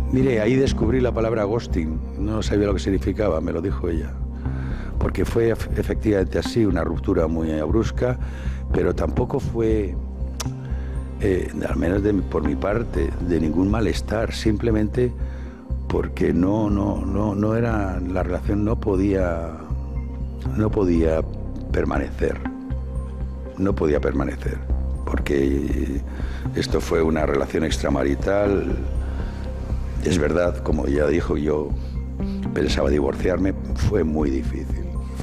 Mire, ahí descubrí la palabra ghosting. No sabía lo que significaba, me lo dijo ella. Porque fue efectivamente así, una ruptura muy brusca, pero tampoco fue, al menos por mi parte, de ningún malestar. Simplemente porque no era, la relación no podía permanecer. No podía permanecer. Porque esto fue una relación extramarital. Es verdad, como ella dijo, yo pensaba divorciarme, fue muy difícil.